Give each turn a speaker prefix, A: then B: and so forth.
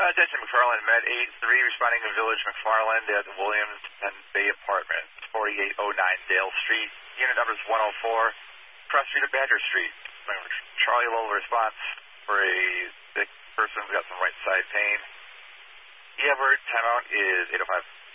A: Attention McFarland, Med 8-3, responding to Village McFarland at the Williams and Bay Apartments, 4809 Dale Street. Unit number is 104, cross street of Badger Street. Charlie Low response for a sick person who's got some right side pain. Everett, timeout is 8:05.